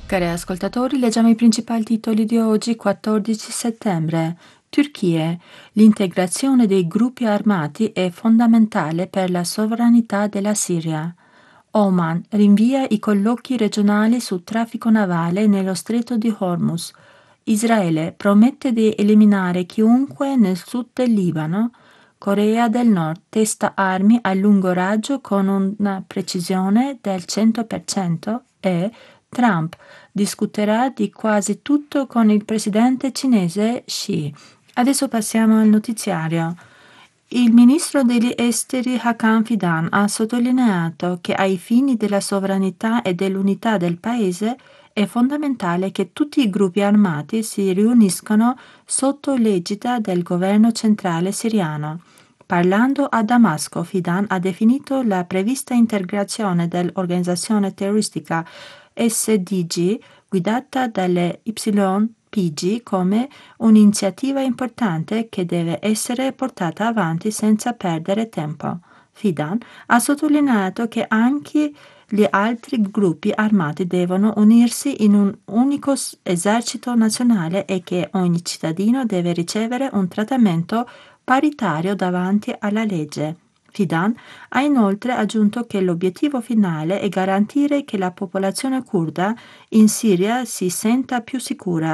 Cari ascoltatori, leggiamo i principali titoli di oggi, 14 settembre. Turchia. L'integrazione dei gruppi armati è fondamentale per la sovranità della Siria. Oman rinvia i colloqui regionali sul traffico navale nello stretto di Hormuz. Israele promette di eliminare chiunque nel sud del Libano. Corea del Nord testa armi a lungo raggio con una precisione del 100% e Trump discuterà di quasi tutto con il presidente cinese Xi. Adesso passiamo al notiziario. Il ministro degli esteri Hakan Fidan ha sottolineato che ai fini della sovranità e dell'unità del paese è fondamentale che tutti i gruppi armati si riuniscano sotto l'egida del governo centrale siriano. Parlando a Damasco, Fidan ha definito la prevista integrazione dell'organizzazione terroristica SDG guidata dalle YPG come un'iniziativa importante che deve essere portata avanti senza perdere tempo. Fidan ha sottolineato che anche gli altri gruppi armati devono unirsi in un unico esercito nazionale e che ogni cittadino deve ricevere un trattamento paritario davanti alla legge. Fidan ha inoltre aggiunto che l'obiettivo finale è garantire che la popolazione curda in Siria si senta più sicura